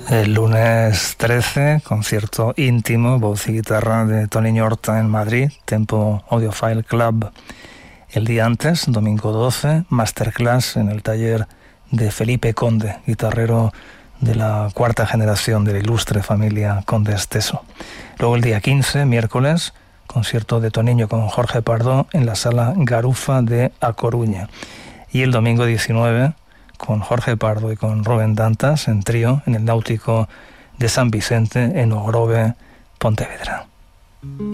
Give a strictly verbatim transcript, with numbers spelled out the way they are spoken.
El lunes trece, concierto íntimo, voz y guitarra de Toniño Horta en Madrid, Tempo Audiophile Club. El día antes, domingo doce, masterclass en el taller de Felipe Conde, guitarrero de la cuarta generación de la ilustre familia Conde Esteso. Luego el día quince, miércoles, concierto de Toniño con Jorge Pardo en la Sala Garufa de A Coruña. Y el domingo diecinueve, con Jorge Pardo y con Rubén Dantas en trío en el Náutico de San Vicente en Ogrove, Pontevedra.